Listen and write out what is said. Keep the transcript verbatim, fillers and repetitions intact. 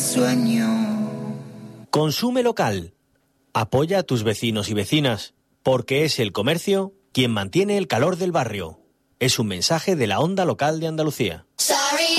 sueño. Consume local. Apoya a tus vecinos y vecinas, porque es el comercio quien mantiene el calor del barrio. Es un mensaje de la Onda Local de Andalucía.